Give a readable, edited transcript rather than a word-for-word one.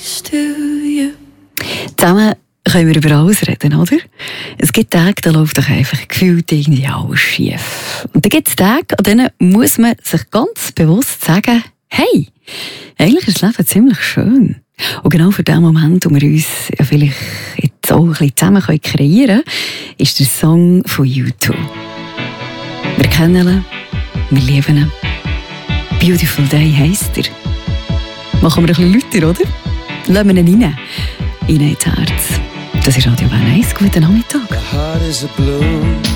next to you. Zusammen können wir über alles reden, oder? Es gibt Tage, da läuft doch einfach gefühlt irgendwie alles schief. Und dann gibt es Tage, an denen muss man sich ganz bewusst sagen, hey, eigentlich ist das Leben ziemlich schön. Und genau für den Moment, wo wir uns ja vielleicht jetzt auch ein bisschen zusammen kreieren können, ist der Song von U2. Wir kennen ihn, wir lieben ihn. Beautiful Day heisst er. Machen wir ein bisschen lauter, oder? Lassen wir ihn rein. In ins Herz. Das ist Radio Bern 1. Guten Nachmittag.